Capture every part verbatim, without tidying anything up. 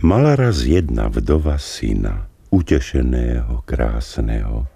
Mala raz jedna vdova syna, utešeného, krásneho.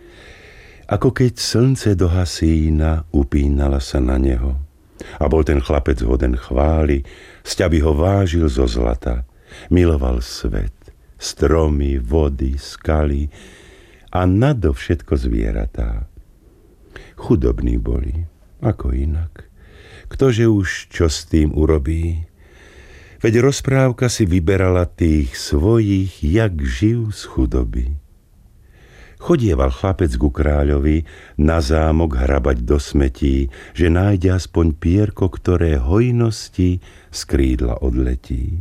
Ako keď slnce do hasína, upínala sa na neho. A bol ten chlapec hoden chvály, sťaby ho vážil zo zlata. Miloval svet, stromy, vody, skaly a nadovšetko zvieratá. Chudobní boli, ako inak. Ktože už čo s tým urobí? Veď rozprávka si vyberala tých svojich, jak živ z chudoby. Chodieval chlapec ku kráľovi na zámok hrabať do smetí, že nájde aspoň pierko, ktoré hojnosti z krídla odletí.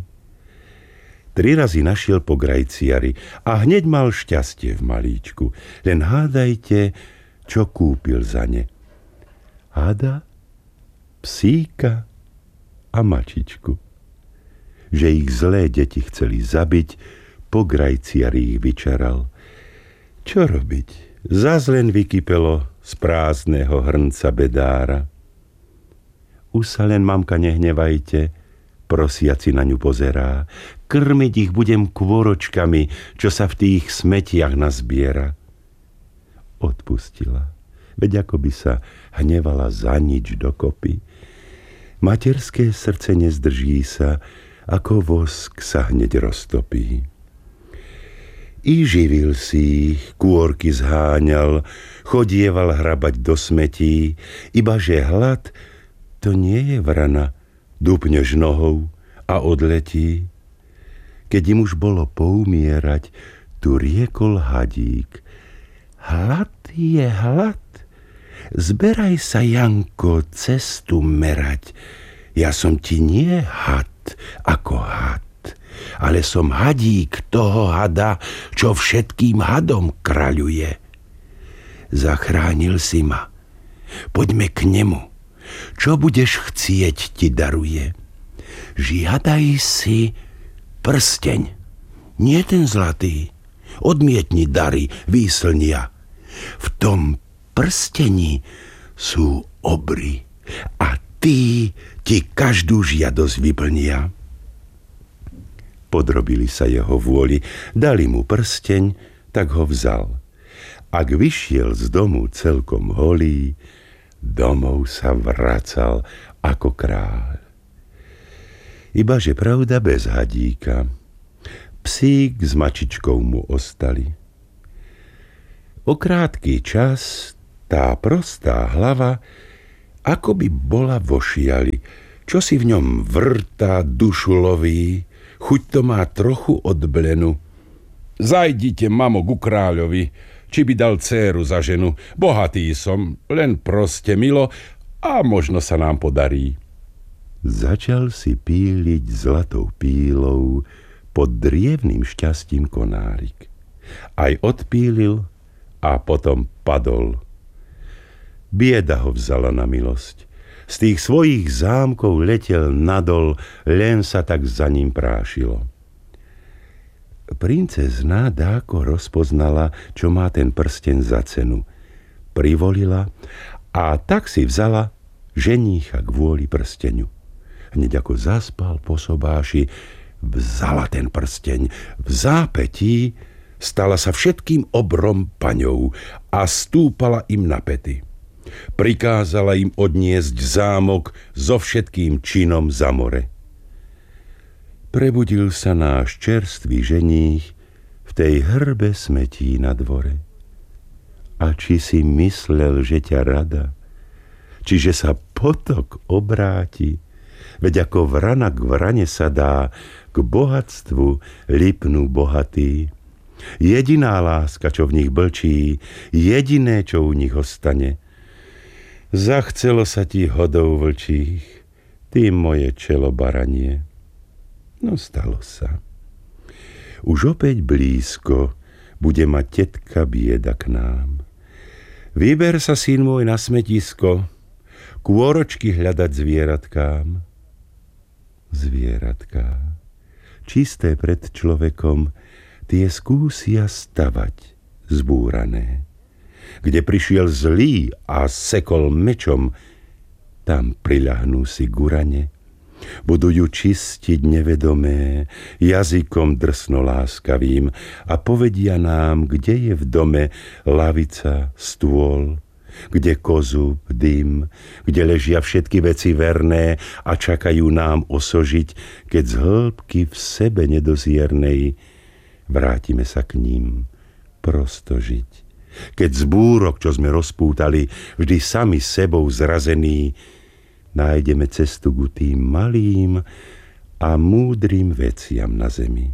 Tri razy našiel po grajciari a hneď mal šťastie v malíčku. Len hádajte, čo kúpil za ne. Háda, psíka a mačičku. Že ich zlé deti chceli zabiť, po grajciari ich vyčaral. Čo robiť? Zas len vykypelo z prázdneho hrnca bedára. Už sa len, mamka, nehnevajte, prosiaci na ňu pozerá. Krmiť ich budem kôročkami, čo sa v tých smetiach nazbiera. Odpustila, veď ako by sa hnevala za nič dokopy. Materské srdce nezdrží sa, ako vosk sa hneď roztopí. I živil si ich, kôrky zháňal, chodieval hrabať do smetí, ibaže hlad, to nie je vrana, dupneš nohou a odletí. Keď im už bolo poumierať, tu riekol hadík. Hlad je hlad, zberaj sa, Janko, cestu merať. Ja som ti nie had ako had, ale som hadík toho hada, čo všetkým hadom kráľuje. Zachránil si ma. Poďme k nemu. Čo budeš chcieť, ti daruje. Žiadaj si prsteň. Nie ten zlatý. Odmietni dary, výslnia. V tom prstení sú obry a tí ti každú žiadosť vyplnia. Podrobili sa jeho vôli, dali mu prsteň, tak ho vzal. Ak vyšiel z domu celkom holý, domov sa vracal ako kráľ. Ibaže pravda bez hadíka, psík s mačičkou mu ostali. O krátky čas tá prostá hlava ako by bola vo šiali, čo si v ňom vrtá, dušu loví, chuť to má trochu od blenu. Zajdite, mamo, ku kráľovi, či by dal dcéru za ženu. Bohatý som, len proste milo a možno sa nám podarí. Začal si píliť zlatou pílou pod drievným šťastím konárik. Aj odpílil a potom padol. Bieda ho vzala na milosť. Z tých svojich zámkov letel nadol, len sa tak za ním prášilo. Princezna dáko rozpoznala, čo má ten prsteň za cenu. Privolila a tak si vzala ženícha kvôli prsteňu. Hneď ako zaspal po sobáši, vzala ten prsteň. V zápätí stala sa všetkým obrom paňou a stúpala im na pety. Prikázala im odniesť zámok so všetkým činom za more. Prebudil sa náš čerstvý ženích v tej hrbe smetí na dvore. A či si myslel, že ťa rada, čiže sa potok obráti, veď ako vrana k vrane sa dá, k bohatstvu lipnú bohatí. Jediná láska, čo v nich blčí, jediné, čo u nich ostane. Zachcelo sa ti hodou vlčích, ty moje čelo baranie. No stalo sa. Už opäť blízko bude mať tetka bieda k nám. Vyber sa, syn môj, na smetisko, kôročky hľadať zvieratkám. Zvieratká, čisté pred človekom, tie skúsia stavať zbúrané. Kde prišiel zlý a sekol mečom, tam priľahnú si gurane. Budú ju čistiť nevedomé, jazykom drsno láskavým a povedia nám, kde je v dome lavica, stôl, kde kozub, dym, kde ležia všetky veci verné a čakajú nám osožiť, keď z hĺbky v sebe nedoziernej vrátime sa k ním prosto žiť. Keď z búrok, čo sme rozpútali, vždy sami sebou zrazení, nájdeme cestu ku tým malým a múdrym veciam na zemi.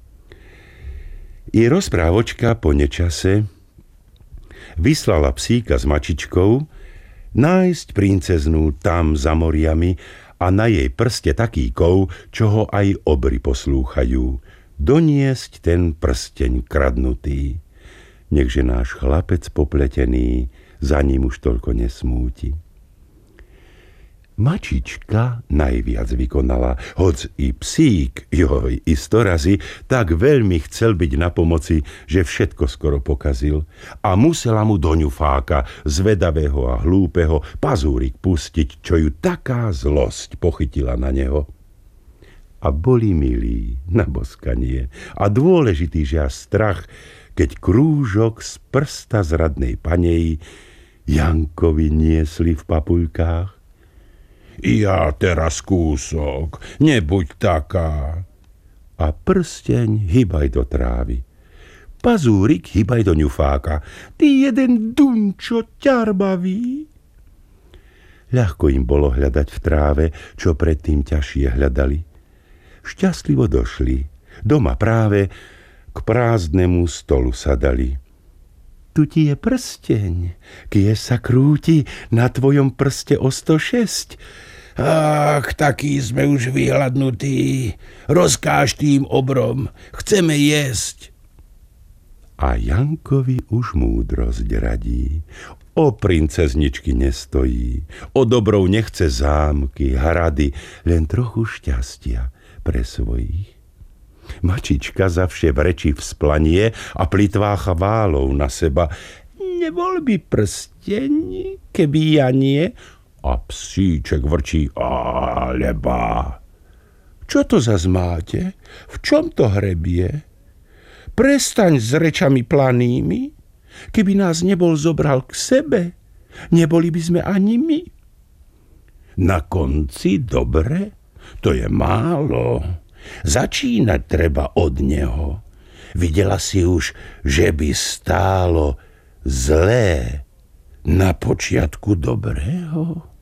I rozprávočka po nečase vyslala psíka s mačičkou nájsť princeznú tam za moriami a na jej prste taký kov, čo ho aj obry poslúchajú, doniesť ten prsteň kradnutý. Nechže náš chlapec popletený za ním už toľko nesmúti. Mačička najviac vykonala, hoc i psík, joj, i sto razy, tak veľmi chcel byť na pomoci, že všetko skoro pokazil a musela mu do ňufáka, zvedavého a hlúpeho, pazúrik pustiť, čo ju taká zlosť pochytila na neho. A boli milí na boskanie a dôležitý, že až strach, keď krúžok z prsta zradnej panej Jankovi niesli v papuľkách. Ja teraz kúsok, nebuď taká. A prsteň hýbaj do trávy. Pazúrik hýbaj do ňufáka. Ty jeden dunčo ťarbavý. Ľahko im bolo hľadať v tráve, čo predtým ťažšie hľadali. Šťastlivo došli. Doma práve k prázdnemu stolu sadali. Tu ti je prsteň, kie sa krúti na tvojom prste o sto šesť. Ach, taký sme už vyhladnutí. Rozkáž tým obrom, chceme jesť. A Jankovi už múdrosť radí. O princezničky nestojí, o dobrou nechce zámky, hrady, len trochu šťastia pre svojich. Mačička zavše vrečí vzplanie a plitvá chválou na seba. Nebol by prsteň, keby ja nie? A psíček vrčí, alebo. Čo to zas máte? V čom to hrebie? Prestaň s rečami planými. Keby nás nebol zobral k sebe, neboli by sme ani my. Na konci dobre? To je málo. Začínať treba od neho. Videla si už, že by stálo zlé na počiatku dobrého?